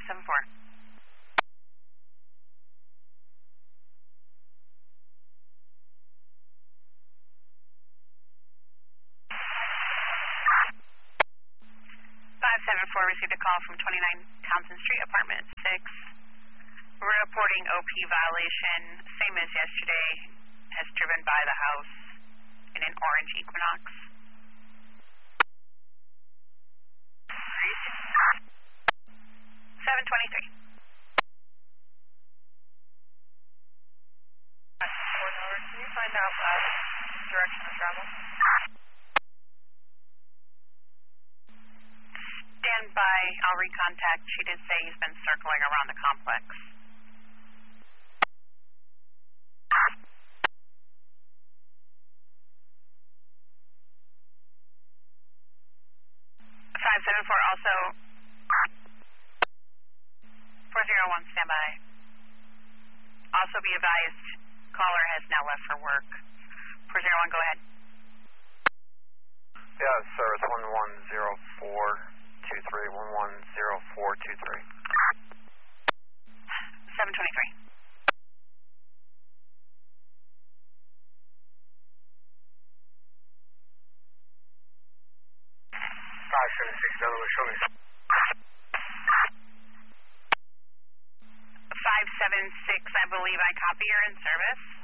574. 574 received a call from 29 Townsend Street, apartment 6. Reporting OP violation, same as yesterday, has driven by the house in an orange Equinox. 723. Can you find out direction of travel? Stand by, I'll recontact. She did say he's been circling around the complex. 574 also. 401, stand by. Also be advised, caller has now left for work. 401, go ahead. Yeah, service 110423, 110423. 723. Show me. 576, I believe I copy, you're in service.